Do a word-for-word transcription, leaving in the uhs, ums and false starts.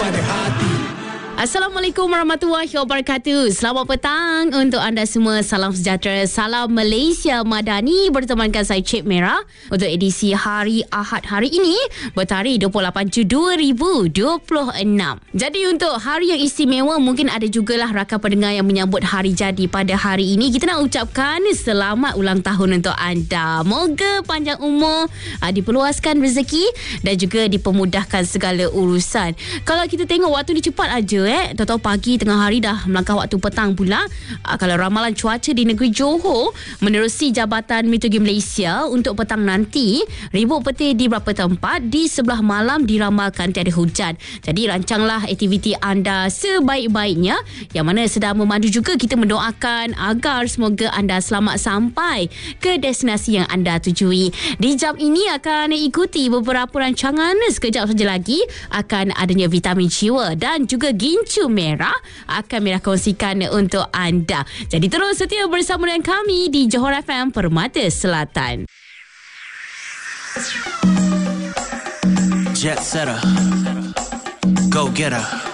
pada hati. Assalamualaikum warahmatullahi wabarakatuh. Selamat petang untuk anda semua. Salam sejahtera, salam Malaysia Madani. Bertemankan saya Cik Merah untuk edisi hari Ahad hari ini, bertarikh dua puluh lapan Jun dua ribu dua puluh enam. Jadi untuk hari yang istimewa, mungkin ada jugalah rakan pendengar yang menyambut hari jadi pada hari ini. Kita nak ucapkan selamat ulang tahun untuk anda. Moga panjang umur, diperluaskan rezeki dan juga dipermudahkan segala urusan. Kalau kita tengok waktu ni cepat aja eh. Tahu-tahu pagi tengah hari dah melangkah waktu petang pula. Aa, kalau ramalan cuaca di negeri Johor menerusi Jabatan Meteorologi Malaysia untuk petang nanti, ribut petir di beberapa tempat, di sebelah malam diramalkan tiada hujan. Jadi rancanglah aktiviti anda sebaik-baiknya. Yang mana sedang memandu juga, kita mendoakan agar semoga anda selamat sampai ke destinasi yang anda tujui. Di jam ini akan ikuti beberapa rancangan. Sekejap saja lagi akan adanya vitamin jiwa dan juga Gincu Merah akan Merah kongsikan untuk anda. Jadi terus setia bersama dengan kami di Johor F M Permata Selatan. Jet setter, go getter.